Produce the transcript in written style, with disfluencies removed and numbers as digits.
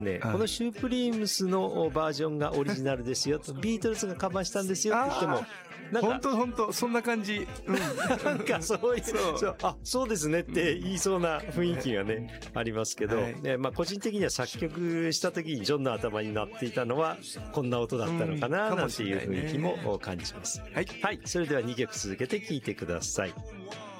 ね、このシュープリームスのバージョンがオリジナルですよと、ビートルズがカバーしたんですよって言っても、 なんか本当そんな感じ。 なんかそういう、そうですねって言いそうな雰囲気がね、ありますけど、まあ個人的には作曲した時にジョンの頭になっていたのは、こんな音だったのかな、なんていう雰囲気も感じます。はい。はい。それでは2曲続けて聴いてください。